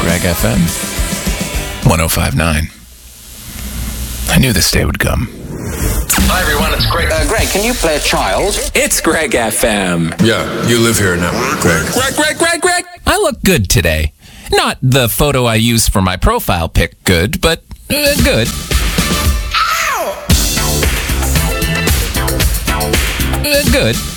Greg FM 105.9. I knew this day would come. Hi everyone, it's Greg. Greg, can you play a child? It's Greg FM. Yeah, you live here now, Greg. Greg. I look good today. Not the photo I use for my profile pic good, but good. Good.